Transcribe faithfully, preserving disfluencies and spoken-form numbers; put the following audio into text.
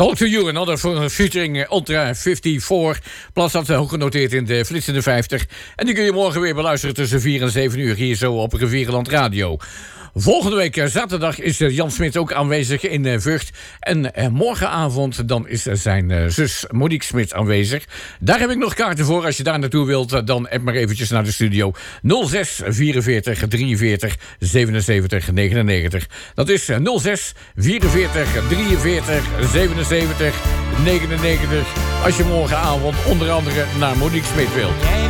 Talk to You, another featuring Ultra vijfenvijftig. Plaats dat hoog genoteerd in de flitsende vijftig. En die kun je morgen weer beluisteren tussen vier en zeven uur hier zo op Rivierenland Radio. Volgende week zaterdag is Jan Smit ook aanwezig in Vught. En eh, morgenavond dan is zijn eh, zus Monique Smit aanwezig. Daar heb ik nog kaarten voor. Als je daar naartoe wilt, dan app maar eventjes naar de studio. nul zes vierenveertig drieënveertig zevenenzeventig negenennegentig. Dat is nul zes vierenveertig drieënveertig zevenenzeventig negenennegentig. Als je morgenavond onder andere naar Monique Smit wilt.